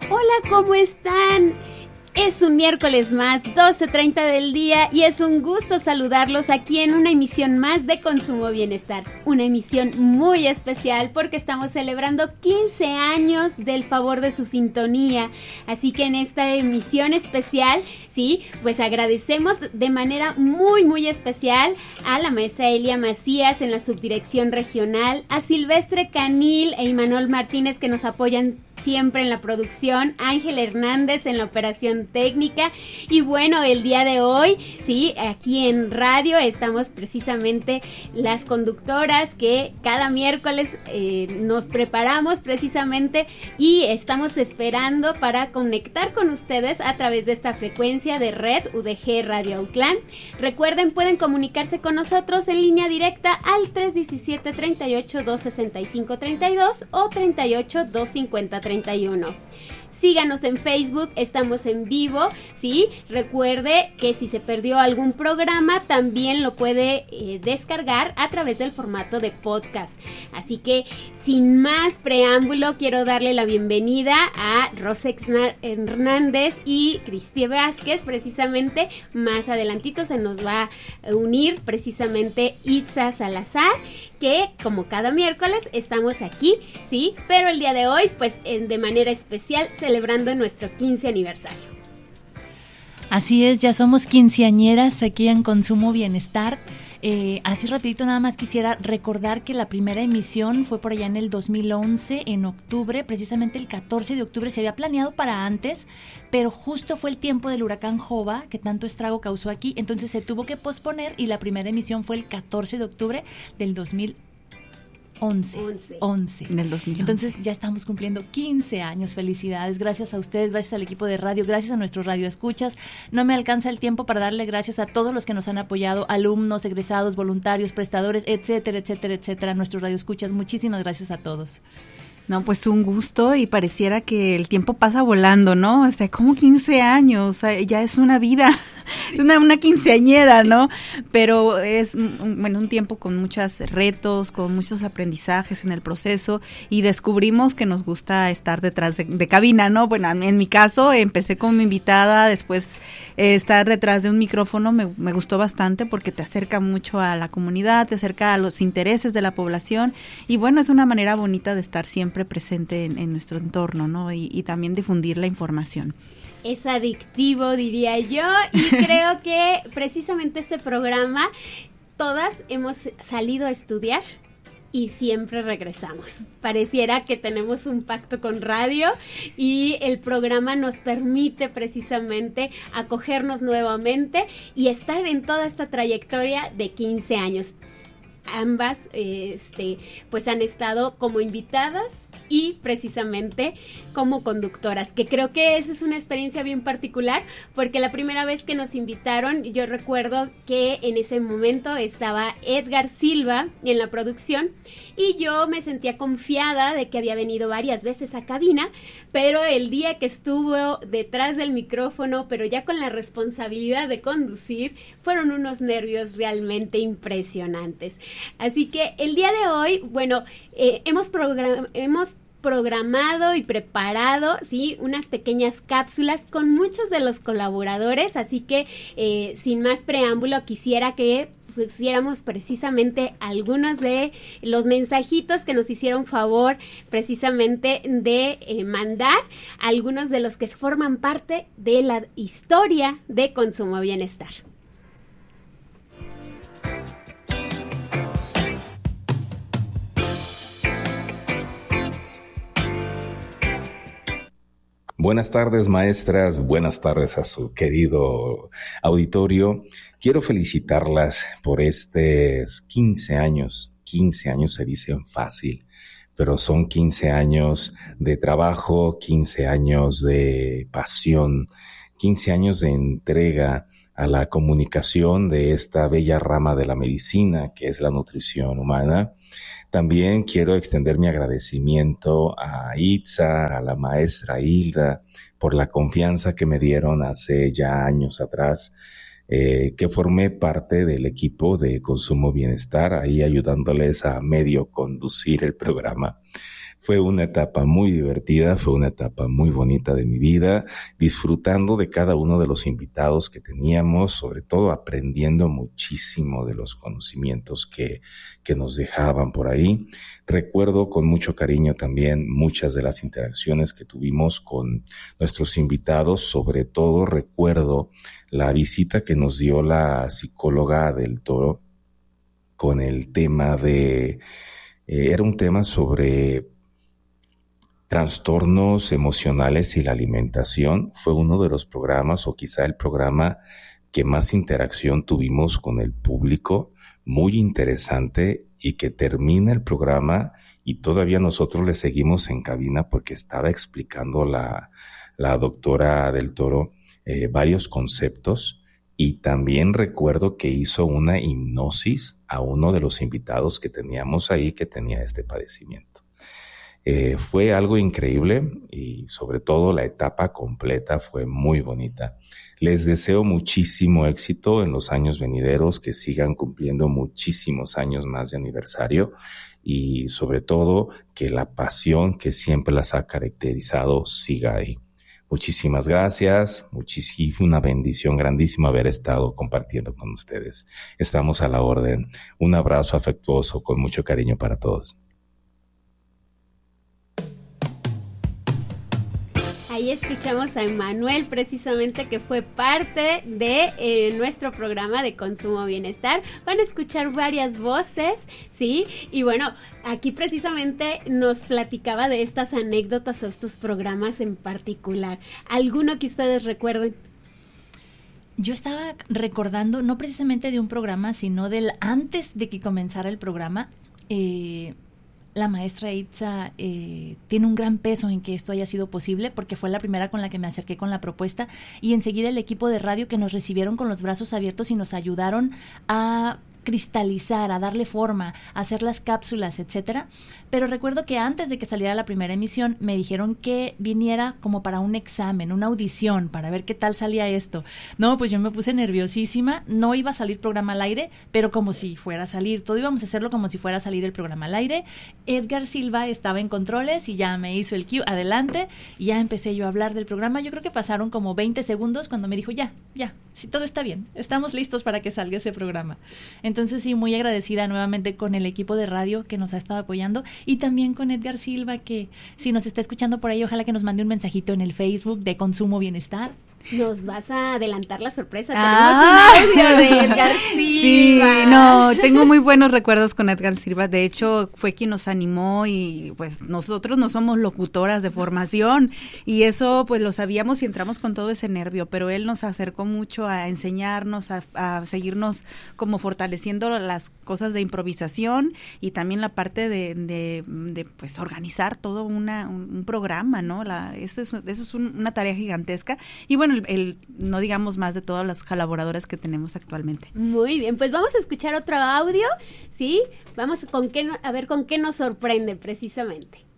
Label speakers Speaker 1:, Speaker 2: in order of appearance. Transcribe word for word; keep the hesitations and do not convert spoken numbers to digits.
Speaker 1: Hola, ¿cómo están? Es un miércoles más, doce treinta del día, y es un gusto saludarlos aquí en una emisión más de Consumo Bienestar. Una emisión muy especial porque estamos celebrando quince años del favor de su sintonía. Así que en esta emisión especial, sí, pues agradecemos de manera muy, muy especial a la maestra Elia Macías en la subdirección regional, a Silvestre Canil e Imanol Martínez que nos apoyan siempre en la producción, Ángel Hernández en la operación técnica, y bueno, el día de hoy, sí, aquí en radio estamos precisamente las conductoras que cada miércoles eh, nos preparamos precisamente y estamos esperando para conectar con ustedes a través de esta frecuencia de Red U D G Radio Autlán. Recuerden, pueden comunicarse con nosotros en línea directa al tres uno siete, tres ocho, dos seis cinco, tres dos o tres ocho, dos cinco cero, treinta y uno. Síganos en Facebook, estamos en vivo, ¿sí? Recuerde que si se perdió algún programa, también lo puede eh, descargar a través del formato de podcast. Así que, sin más preámbulo, quiero darle la bienvenida a Rosa Hernández y Cristi Vázquez. Precisamente, más adelantito se nos va a unir precisamente Itza Salazar, que como cada miércoles estamos aquí, ¿sí? Pero el día de hoy, pues de manera especial, celebrando nuestro quince aniversario.
Speaker 2: Así es, ya somos quinceañeras aquí en Consumo Bienestar. Eh, así rapidito nada más quisiera recordar que la primera emisión fue por allá en el dos mil once, en octubre, precisamente el catorce de octubre. Se había planeado para antes, pero justo fue el tiempo del huracán Jova que tanto estrago causó aquí, entonces se tuvo que posponer y la primera emisión fue el catorce de octubre del dos mil once. once.
Speaker 3: En el dos mil once.
Speaker 2: Entonces ya estamos cumpliendo quince años. Felicidades, gracias a ustedes, gracias al equipo de radio, gracias a nuestros radioescuchas. No me alcanza el tiempo para darle gracias a todos los que nos han apoyado, alumnos, egresados, voluntarios, prestadores, etcétera, etcétera, etcétera, nuestros radioescuchas. Muchísimas gracias a todos.
Speaker 3: No, pues un gusto, y pareciera que el tiempo pasa volando, ¿no? O sea, como quince años, o sea, ya es una vida, una, una quinceañera, ¿no? Pero es, un, bueno, un tiempo con muchos retos, con muchos aprendizajes en el proceso, y descubrimos que nos gusta estar detrás de, de cabina, ¿no? Bueno, en mi caso empecé como invitada, después eh, estar detrás de un micrófono me, me gustó bastante porque te acerca mucho a la comunidad, te acerca a los intereses de la población, y bueno, es una manera bonita de estar siempre presente en, en nuestro entorno, ¿no? Y, y también difundir la información.
Speaker 1: Es adictivo, diría yo, y creo que precisamente este programa todas hemos salido a estudiar y siempre regresamos. Pareciera que tenemos un pacto con radio y el programa nos permite precisamente acogernos nuevamente y estar en toda esta trayectoria de quince años. Ambas este, pues han estado como invitadas y precisamente como conductoras, que creo que esa es una experiencia bien particular, porque la primera vez que nos invitaron, yo recuerdo que en ese momento estaba Edgar Silva en la producción y yo me sentía confiada de que había venido varias veces a cabina, pero el día que estuvo detrás del micrófono, pero ya con la responsabilidad de conducir, fueron unos nervios realmente impresionantes. Así que el día de hoy, bueno, eh, hemos, program- hemos programado y preparado, sí, unas pequeñas cápsulas con muchos de los colaboradores, así que eh, sin más preámbulo quisiera que pusiéramos precisamente algunos de los mensajitos que nos hicieron favor precisamente de eh, mandar, algunos de los que forman parte de la historia de Consumo Bienestar.
Speaker 4: Buenas tardes, maestras, buenas tardes a su querido auditorio. Quiero felicitarlas por estos quince años. quince años se dicen fácil, pero son quince años de trabajo, quince años de pasión, quince años de entrega a la comunicación de esta bella rama de la medicina que es la nutrición humana. También quiero extender mi agradecimiento a Itza, a la maestra Hilda, por la confianza que me dieron hace ya años atrás, eh, que formé parte del equipo de Consumo Bienestar, ahí ayudándoles a medio conducir el programa. Fue una etapa muy divertida, fue una etapa muy bonita de mi vida, disfrutando de cada uno de los invitados que teníamos, sobre todo aprendiendo muchísimo de los conocimientos que, que nos dejaban por ahí. Recuerdo con mucho cariño también muchas de las interacciones que tuvimos con nuestros invitados, sobre todo recuerdo la visita que nos dio la psicóloga del Toro con el tema de, eh, era un tema sobre trastornos emocionales y la alimentación. Fue uno de los programas, o quizá el programa que más interacción tuvimos con el público, muy interesante, y que termina el programa y todavía nosotros le seguimos en cabina porque estaba explicando la, la doctora del Toro eh, varios conceptos, y también recuerdo que hizo una hipnosis a uno de los invitados que teníamos ahí que tenía este padecimiento. Eh, fue algo increíble y sobre todo la etapa completa fue muy bonita. Les deseo muchísimo éxito en los años venideros, que sigan cumpliendo muchísimos años más de aniversario y sobre todo que la pasión que siempre las ha caracterizado siga ahí. Muchísimas gracias, muchísima una bendición grandísima haber estado compartiendo con ustedes. Estamos a la orden. Un abrazo afectuoso con mucho cariño para todos.
Speaker 1: Ahí escuchamos a Emanuel, precisamente, que fue parte de eh, nuestro programa de Consumo Bienestar. Van a escuchar varias voces, ¿sí? Y bueno, aquí precisamente nos platicaba de estas anécdotas o estos programas en particular. ¿Alguno que ustedes recuerden?
Speaker 2: Yo estaba recordando, no precisamente de un programa, sino del antes de que comenzara el programa. eh, La maestra Itza eh, tiene un gran peso en que esto haya sido posible, porque fue la primera con la que me acerqué con la propuesta, y enseguida el equipo de radio que nos recibieron con los brazos abiertos y nos ayudaron a cristalizar, a darle forma, a hacer las cápsulas, etcétera. Pero recuerdo que antes de que saliera la primera emisión me dijeron que viniera como para un examen, una audición, para ver qué tal salía esto. No, pues yo me puse nerviosísima, no iba a salir programa al aire, pero como si fuera a salir, todo íbamos a hacerlo como si fuera a salir el programa al aire. Edgar Silva estaba en controles y ya me hizo el cue, adelante, y ya empecé yo a hablar del programa. Yo creo que pasaron como veinte segundos cuando me dijo, ya, ya, sí, todo está bien, estamos listos para que salga ese programa. Entonces sí, muy agradecida nuevamente con el equipo de radio que nos ha estado apoyando, y también con Edgar Silva, que si nos está escuchando por ahí, ojalá que nos mande un mensajito en el Facebook de Consumo Bienestar.
Speaker 1: Nos vas a adelantar la sorpresa.
Speaker 3: Ah,
Speaker 1: Tenemos un audio de Edgar Silva.
Speaker 3: Sí, no, tengo muy buenos recuerdos con Edgar Silva. De hecho, fue quien nos animó, y pues nosotros no somos locutoras de formación, y eso pues lo sabíamos y entramos con todo ese nervio, pero él nos acercó mucho a enseñarnos, a, a seguirnos como fortaleciendo las cosas de improvisación, y también la parte de, de, de pues organizar todo una, un, un programa, ¿no? La, eso es, eso es un, una tarea gigantesca. Y bueno, El, el, no digamos más de todas las colaboradoras que tenemos actualmente.
Speaker 1: Muy bien, pues vamos a escuchar otro audio, ¿sí? Vamos con qué, a ver con qué nos sorprende precisamente.